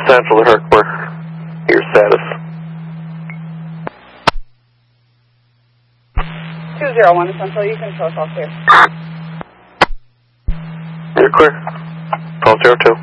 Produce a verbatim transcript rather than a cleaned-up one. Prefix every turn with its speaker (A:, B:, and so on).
A: Central to Herkimer. Your status.
B: two zero one Central, you can show us all clear.
A: You're clear. twelve zero two.